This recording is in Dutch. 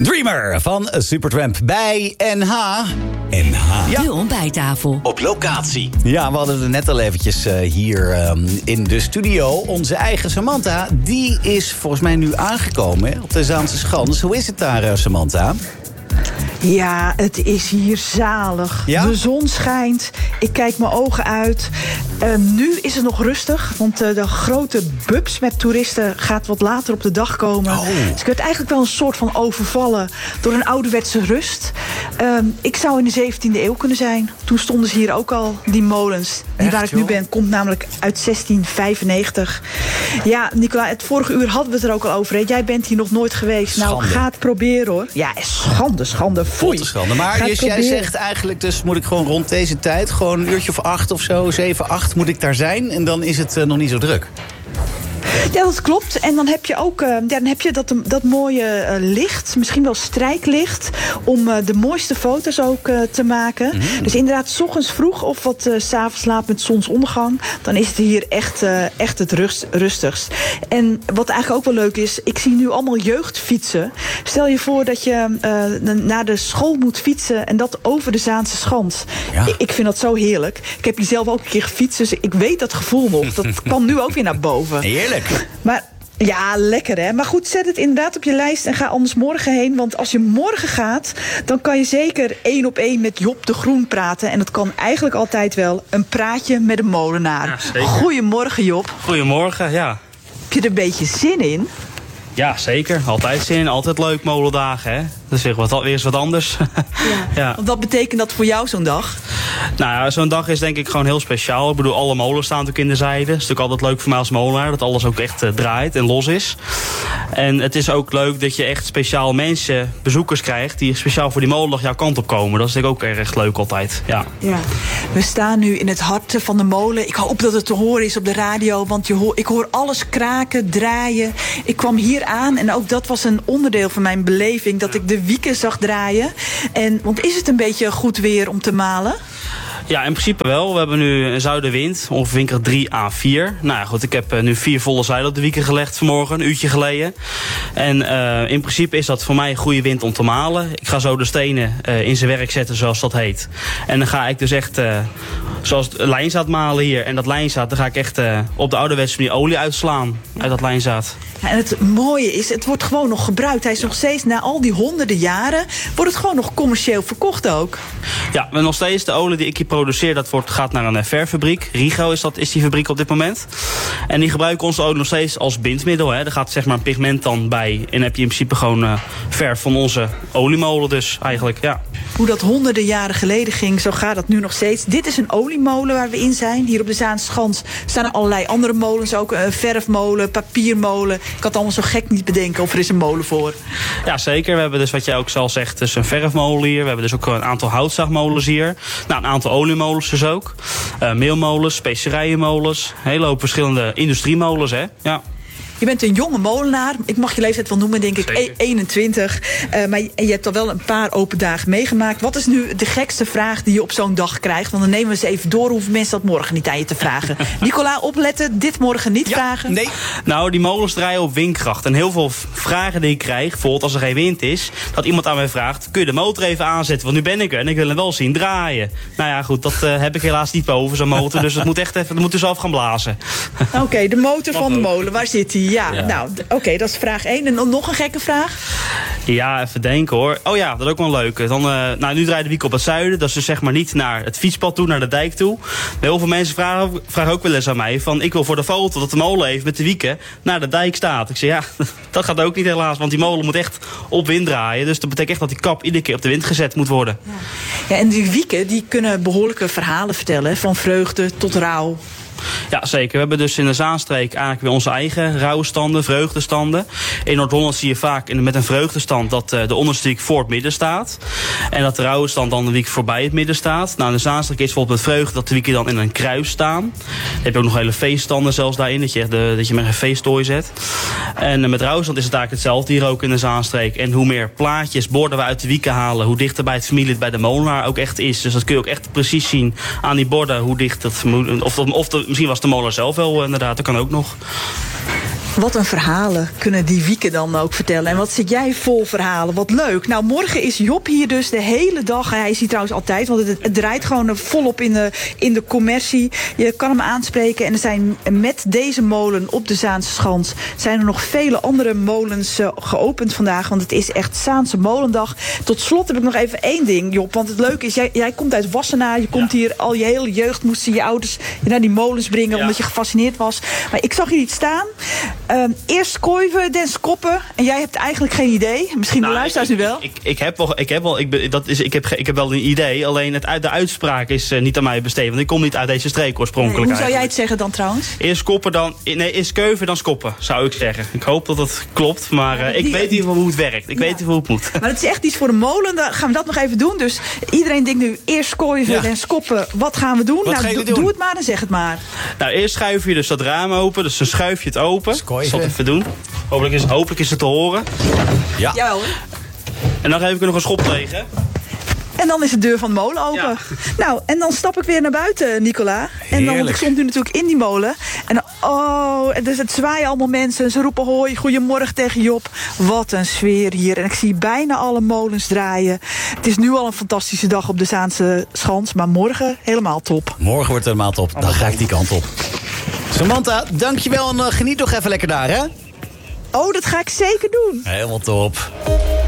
Dreamer van Supertramp bij NH. Ja. De ontbijttafel. Op locatie. Ja, we hadden er net al eventjes hier in de studio. Onze eigen Samantha, die is volgens mij nu aangekomen op de Zaanse Schans. Hoe is het daar, Samantha? Ja, het is hier zalig. Ja? De zon schijnt. Ik kijk mijn ogen uit. Nu is het nog rustig, want de grote bubs met toeristen gaat wat later op de dag komen. Oh. Dus ik werd eigenlijk wel een soort van overvallen door een ouderwetse rust. Ik zou in de 17e eeuw kunnen zijn. Toen stonden ze hier ook al, die molens. Die echt, waar ik nu joh? ben, komt namelijk uit 1695. Ja, Nicola, het vorige uur hadden we het er ook al over. Hè? Jij bent hier nog nooit geweest. Schande. Nou, ga het proberen, hoor. Ja, schande. Foei. Schande. Maar Ga het dus jij proberen. zegt eigenlijk, dus moet ik gewoon rond deze tijd, gewoon een uurtje of 8 of zo, 7, 8 moet ik daar zijn en dan is het nog niet zo druk. Ja, dat klopt. En dan heb je ook dat mooie licht, misschien wel strijklicht, om de mooiste foto's ook te maken. Mm-hmm. Dus inderdaad, 's ochtends vroeg of wat 's avonds laat met zonsondergang, dan is het hier echt het rustigst. En wat eigenlijk ook wel leuk is, ik zie nu allemaal jeugdfietsen. Stel je voor dat je naar de school moet fietsen en dat over de Zaanse Schans. Ja. Ik vind dat zo heerlijk. Ik heb hier zelf ook een keer gefietst, dus ik weet dat gevoel nog. Dat kwam nu ook weer naar boven. Heerlijk. Maar ja, lekker hè. Maar goed, zet het inderdaad op je lijst en ga anders morgen heen. Want als je morgen gaat, dan kan je zeker 1 op 1 met Job de Groen praten. En dat kan eigenlijk altijd wel. Een praatje met een molenaar. Ja, zeker. Goedemorgen, Job. Goedemorgen, ja. Heb je er een beetje zin in? Ja, zeker. Altijd zin, altijd leuk, molendagen, hè. Dat is weer eens wat anders. Ja. Want wat betekent dat voor jou zo'n dag? Nou ja, zo'n dag is denk ik gewoon heel speciaal. Ik bedoel, alle molens staan natuurlijk in de zijde. Het is natuurlijk altijd leuk voor mij als molenaar, dat alles ook echt draait en los is. En het is ook leuk dat je echt speciaal mensen, bezoekers krijgt, die speciaal voor die molendag jouw kant op komen. Dat is natuurlijk ook erg leuk altijd, ja. Ja. We staan nu in het hart van de molen. Ik hoop dat het te horen is op de radio, want ik hoor alles kraken, draaien. Ik kwam hier aan en ook dat was een onderdeel van mijn beleving, dat ik de wieken zag draaien. Want is het een beetje goed weer om te malen? Ja, in principe wel. We hebben nu een zuidenwind, ongeveer windkracht 3 à 4. Nou ja, goed, ik heb nu 4 volle zeilen op de wieken gelegd vanmorgen, een uurtje geleden. En in principe is dat voor mij een goede wind om te malen. Ik ga zo de stenen in zijn werk zetten, zoals dat heet. En dan ga ik dus echt, zoals het lijnzaad malen hier. En dat lijnzaad, dan ga ik echt op de ouderwetse manier olie uitslaan uit dat lijnzaad. Ja, en het mooie is, het wordt gewoon nog gebruikt. Hij is nog steeds, na al die honderden jaren, wordt het gewoon nog commercieel verkocht ook. Ja, maar nog steeds de olie die ik hier produceer, dat gaat naar een verfabriek. Rigo is die fabriek op dit moment. En die gebruiken onze olie nog steeds als bindmiddel. Hè. Er gaat zeg maar een pigment dan bij. En dan heb je in principe gewoon verf van onze oliemolen dus eigenlijk, ja. Hoe dat honderden jaren geleden ging, zo gaat dat nu nog steeds. Dit is een oliemolen waar we in zijn. Hier op de Zaanse Schans staan er allerlei andere molens ook. Verfmolen, papiermolen. Ik had allemaal zo gek niet bedenken of er is een molen voor. Ja, zeker. We hebben dus, wat jij ook zelf zegt, dus een verfmolen hier. We hebben dus ook een aantal houtzaagmolens hier. Nou, een aantal oliemolens dus ook. Meelmolens, specerijenmolens. Een hele hoop verschillende industriemolens, hè. Ja. Je bent een jonge molenaar. Ik mag je leeftijd wel noemen, denk ik. Zeker. 21. Maar je hebt al wel een paar open dagen meegemaakt. Wat is nu de gekste vraag die je op zo'n dag krijgt? Want dan nemen we ze even door. Hoeven mensen dat morgen niet aan je te vragen. Nicola, opletten. Dit morgen niet vragen. Nee. Nou, die molens draaien op windkracht. En heel veel vragen die ik krijg, bijvoorbeeld als er geen wind is, dat iemand aan mij vraagt, kun je de motor even aanzetten? Want nu ben ik er en ik wil hem wel zien draaien. Nou ja, goed, dat heb ik helaas niet boven, zo'n motor. Dus dat moet echt even, dat moet dus zelf gaan blazen. Oké, de motor van de molen. Waar zit die? Ja. Nou, oké, dat is vraag 1. En dan nog een gekke vraag? Ja, even denken hoor. Oh ja, dat is ook wel leuk. Dan, nou, nu draait de wiek op het zuiden. Dat is dus zeg maar niet naar het fietspad toe, naar de dijk toe. Heel veel mensen vragen ook wel eens aan mij van, ik wil voor de foto dat de molen even met de wieken naar de dijk staat. Ik zeg ja, dat gaat ook niet helaas, want die molen moet echt op wind draaien. Dus dat betekent echt dat die kap iedere keer op de wind gezet moet worden. Ja, en die wieken die kunnen behoorlijke verhalen vertellen. Van vreugde tot rouw. Ja, zeker. We hebben dus in de Zaanstreek eigenlijk weer onze eigen rouwstanden, vreugdestanden. In Noord-Holland zie je vaak met een vreugdestand dat de onderste wiek voor het midden staat. En dat de rouwstand dan de wiek voorbij het midden staat. Nou, in de Zaanstreek is bijvoorbeeld met vreugde dat de wieken dan in een kruis staan. Dan heb je ook nog hele feeststanden zelfs daarin, dat je met een feesttooi zet. En met rouwstand is het eigenlijk hetzelfde hier ook in de Zaanstreek. En hoe meer plaatjes, borden we uit de wieken halen, hoe dichter bij het familielid, bij de molenaar ook echt is. Dus dat kun je ook echt precies zien aan die borden, hoe dicht dat, misschien was de molen zelf wel inderdaad, dat kan ook nog. Wat een verhalen kunnen die Wieke dan ook vertellen. En wat zit jij vol verhalen. Wat leuk. Nou, morgen is Job hier dus de hele dag. Hij is hier trouwens altijd, want het draait gewoon volop in de commercie. Je kan hem aanspreken. En er zijn met deze molen op de Zaanse Schans zijn er nog vele andere molens geopend vandaag. Want het is echt Zaanse molendag. Tot slot heb ik nog even één ding, Job. Want het leuke is, jij komt uit Wassenaar. Je komt hier al je hele jeugd. Moesten je ouders naar die molens brengen omdat je gefascineerd was. Maar ik zag hier iets staan. Eerst Koiven, dan Skoppen. En jij hebt eigenlijk geen idee. Misschien de luisteraars nu wel. Ik heb wel een idee. Alleen de uitspraak is niet aan mij besteed. Want ik kom niet uit deze streek oorspronkelijk. Hoe zou jij het zeggen dan trouwens? Eerst Keuven, dan Skoppen, zou ik zeggen. Ik hoop dat het klopt. Maar ik weet niet hoe het werkt. Ik weet niet hoe het moet. Maar het is echt iets voor de molen. Dan gaan we dat nog even doen. Dus iedereen denkt nu eerst Koiven, dan Skoppen. Wat gaan we doen? Doe het maar en zeg het maar. Nou, eerst schuif je dus dat raam open. Dus dan schuif je het open. Ik zal het even doen. Hopelijk is het te horen. Ja. Jawel hoor. En dan geef ik er nog een schop tegen. En dan is de deur van de molen open. Ja. Nou, en dan stap ik weer naar buiten, Nicola. En dan, ik stond nu natuurlijk in die molen. En dus het zwaaien allemaal mensen. En ze roepen hoi, goedemorgen tegen Job. Wat een sfeer hier. En ik zie bijna alle molens draaien. Het is nu al een fantastische dag op de Zaanse Schans. Maar morgen helemaal top. Morgen wordt het helemaal top. Dan ga ik die kant op. Samantha, dankjewel en geniet nog even lekker daar, hè? Oh, dat ga ik zeker doen. Helemaal top.